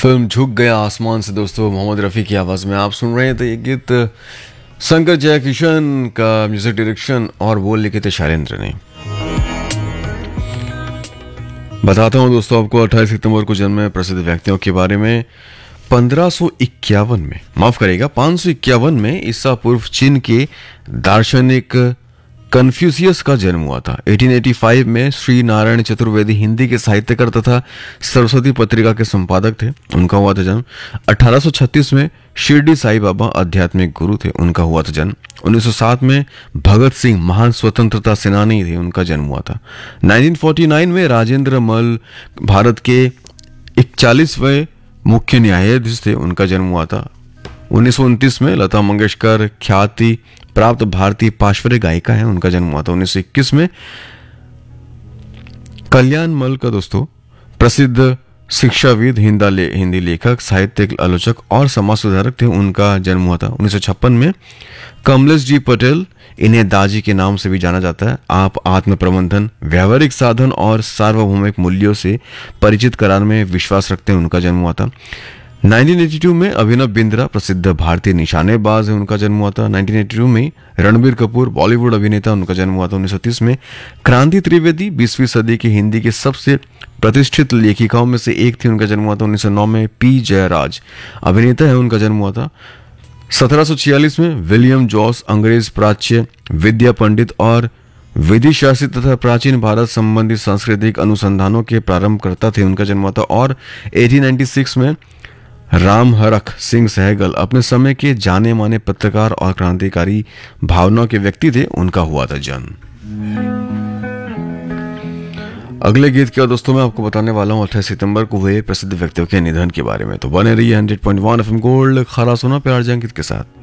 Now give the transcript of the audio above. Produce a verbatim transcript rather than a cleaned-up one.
Film झुक गया आसमान से दोस्तों मोहम्मद रफ़ी की आवाज़ में आप सुन रहे थे ये गीत। शंकर जयकिशन का म्यूजिक डायरेक्शन और बोल लिखे थे शैलेंद्र ने। बताता हूं दोस्तों आपको अट्ठाईस सितंबर को जन्मे प्रसिद्ध व्यक्तियों के बारे में। पंद्रह सौ इक्यावन में माफ करेगा पाँच सौ इक्यावन में ईसा पूर्व चीन के दार्शनिक कन्फ्यूशियस का जन्म हुआ था। अठारह सौ पचासी में श्री नारायण चतुर्वेदी हिंदी के साहित्यकार तथा सरस्वती पत्रिका के संपादक थे, उनका हुआ था जन्म। अठारह सौ छत्तीस में शिरडी साई बाबा आध्यात्मिक गुरु थे, उनका हुआ था जन्म। उन्नीस सौ सात में भगत सिंह महान स्वतंत्रता सेनानी थे, उनका जन्म हुआ था। उन्नीस सौ उनचास में राजेंद्र मल भारत के इकतालीसवें मुख्य न्यायाधीश थे, उनका जन्म हुआ था। उन्नीस सौ उनतीस में लता मंगेशकर ख्याति प्राप्त भारतीय पार्श्व गायिका है, उनका जन्म हुआ था। उन्नीस सौ इक्कीस में कल्याण मल का दोस्तों प्रसिद्ध शिक्षाविद, हिंदा ले, हिंदी लेखक, साहित्यिक आलोचक और समाज सुधारक थे, उनका जन्म हुआ था। उन्नीस सौ छप्पन में कमलेश जी पटेल, इन्हें दाजी के नाम से भी जाना जाता है, आप आत्म प्रबंधन, व्यावहारिक साधन और सार्वभौमिक मूल्यों से परिचित कराने में विश्वास रखते हैं, उनका जन्म हुआ था। उन्नीस सौ बयासी में अभिनव बिंद्रा प्रसिद्ध भारतीय निशानेबाज है, उनका जन्म हुआ था। उन्नीस सौ बयासी में रणबीर कपूर बॉलीवुड अभिनेता, उनका जन्म हुआ था। उन्नीस सौ तीस में क्रांति त्रिवेदी बीसवीं सदी की हिंदी के सबसे प्रतिष्ठित लेखिकाओं में से एक थी, उनका जन्म हुआ था। उन्नीस सौ नौ में पी जयराज अभिनेता है, उनका जन्म हुआ था। सत्रह सौ छियालीस में विलियम जॉस अंग्रेज प्राच्य विद्या पंडित और विधि शासित तथा प्राचीन भारत संबंधी सांस्कृतिक अनुसंधानों के प्रारंभकर्ता थे, उनका जन्म हुआ था। और अठारह सौ छियानवे में राम हरख सिंह सहगल अपने समय के जाने माने पत्रकार और क्रांतिकारी भावनाओं के व्यक्ति थे, उनका हुआ था जन्म। अगले गीत क्या दोस्तों मैं आपको बताने वाला हूं अट्ठाईस सितंबर को हुए प्रसिद्ध व्यक्तियों के निधन के बारे में, तो बने रहिए hundred point one FM gold खरा सुना प्यार जंग गीत के साथ।